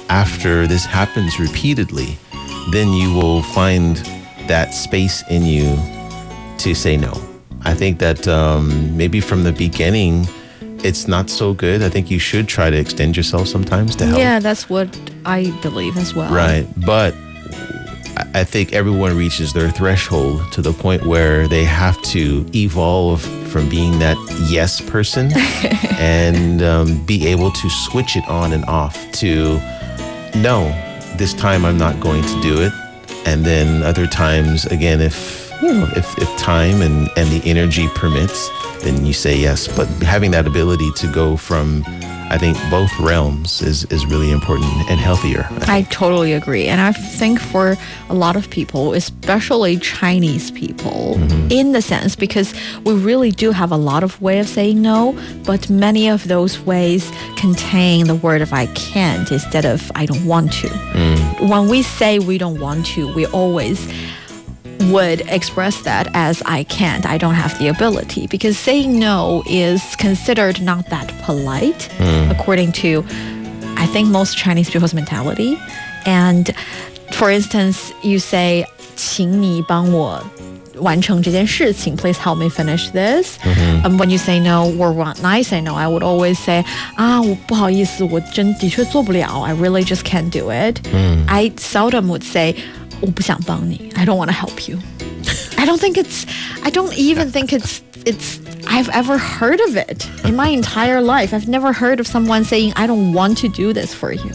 after this happens repeatedly, then you will find that space in you to say no. I think that maybe from the beginning, it's not so good. I think you should try to extend yourself sometimes to help. Yeah, that's what I believe as well. Right. But I think everyone reaches their threshold to the point where they have to evolve from being that yes person and be able to switch it on and off to, no, this time I'm not going to do it. And then other times, again, if time and the energy permits, then you say yes. But having that ability to go from, I think, both realms is really important and healthier. I totally agree. And I think for a lot of people, especially Chinese people, in the sense, because we really do have a lot of ways of saying no, but many of those ways contain the word of I can't instead of I don't want to. When we say we don't want to, we always would express that as I can't, I don't have the ability, because saying no is considered not that polite according to, I think, most Chinese people's mentality. And for instance, you say 请你帮我完成这件事情, please help me finish this. When you say no, or when I say no, I would always say 我不好意思，我真的确做不了, I really just can't do it. I seldom would say 我不想帮你, I don't want to help you. I don't even think I've ever heard of it in my entire life. I've never heard of someone saying I don't want to do this for you.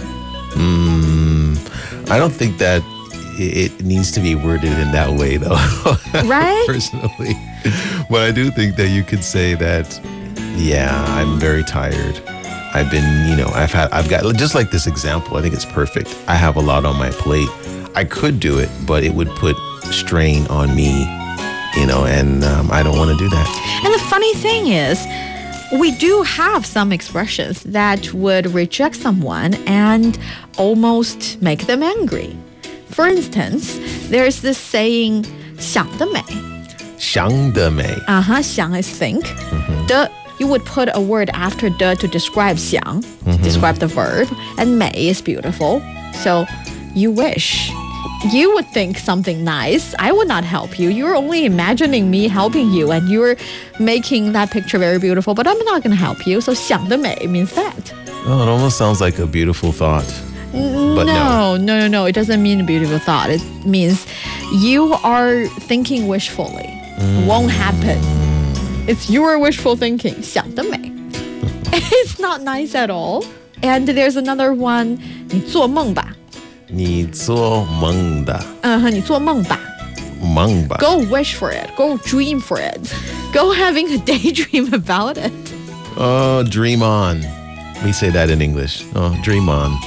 I don't think that it needs to be worded in that way, though. Right? Personally. But I do think that you could say that, yeah, I'm very tired. I've been, I've got, just like this example, I think it's perfect. I have a lot on my plate. I could do it, but it would put strain on me, and I don't want to do that. And the funny thing is, we do have some expressions that would reject someone and almost make them angry. For instance, there's this saying, 想得美. 想得美. 想 is think. 的, you would put a word after 的 to describe 想, describe the verb, and 美 is beautiful. So, you wish. You would think something nice. I would not help you. You're only imagining me helping you, and you're making that picture very beautiful, but I'm not going to help you. So 想得美 means that. Oh, it almost sounds like a beautiful thought. But no. It doesn't mean a beautiful thought. It means you are thinking wishfully. Won't happen. It's your wishful thinking. 想得美. It's not nice at all. And there's another one. 你做梦吧. 你做梦的. 你做梦吧. 梦吧. Go wish for it. Go dream for it. Go having a daydream about it. Oh, dream on. We say that in English. Oh, dream on.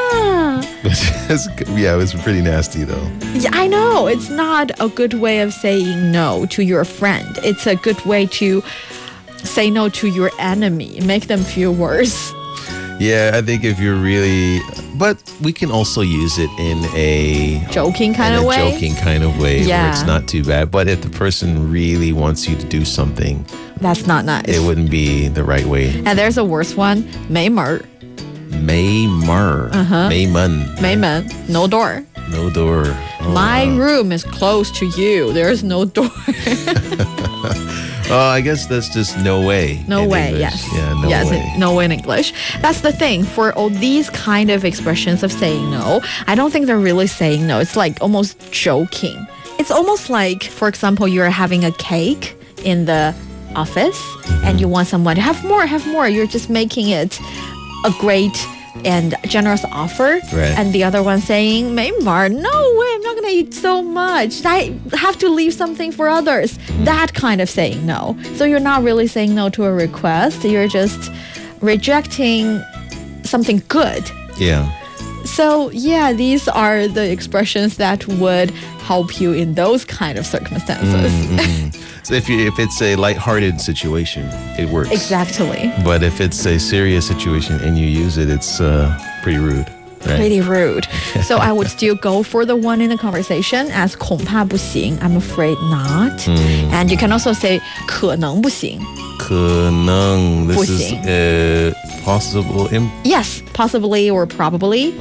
Yeah, it was pretty nasty, though. Yeah, I know. It's not a good way of saying no to your friend. It's a good way to say no to your enemy. Make them feel worse. Yeah, I think if you're really... But we can also use it in a... Joking kind of way? Joking kind of way, where it's not too bad. But if the person really wants you to do something... That's not nice. It wouldn't be the right way. And there's a worse one. 没门. 没门. 没门. 没门. No door. No door. Oh, My room is close to you. There's no door. I guess that's just no way. No way, English. yes. Yeah, no way. No way in English. That's the thing. For all these kind of expressions of saying no, I don't think they're really saying no. It's like almost joking. It's almost like, for example, you're having a cake in the office and you want someone to have more. You're just making it a great and generous offer, right. And the other one saying, 没门, no way, I'm not going to eat so much. I have to leave something for others. That kind of saying no. So you're not really saying no to a request. You're just rejecting something good. Yeah. So yeah, these are the expressions that would help you in those kind of circumstances. So if it's a lighthearted situation, it works. Exactly. But if it's a serious situation and you use it, it's pretty rude. Right? Pretty rude. So I would still go for the one in the conversation as 恐怕不行, I'm afraid not. And you can also say 可能不行. 可能. This 不行. is possible. Yes, possibly or probably.